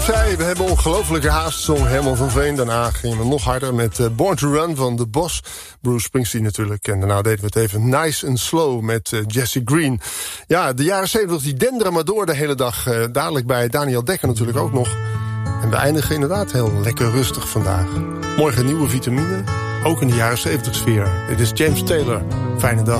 We hebben ongelofelijke haast, zong Herman van Veen. Daarna gingen we nog harder met Born to Run van The Boss. Bruce Springsteen natuurlijk. En daarna deden we het even nice and slow met Jesse Green. Ja, de jaren 70 die denderen maar door de hele dag. Dadelijk bij Daniel Dekker natuurlijk ook nog. En we eindigen inderdaad heel lekker rustig vandaag. Morgen nieuwe vitamine, ook in de jaren 70 sfeer. Dit is James Taylor. Fijne dag.